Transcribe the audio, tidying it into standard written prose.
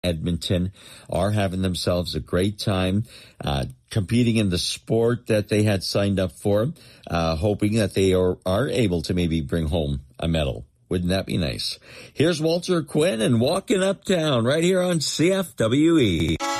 Edmonton are having themselves a great time, competing in the sport that they had signed up for, hoping that they are able to maybe bring home a medal. Wouldn't that be nice? Here's Walter Quinn and Walking Uptown right here on CFWE.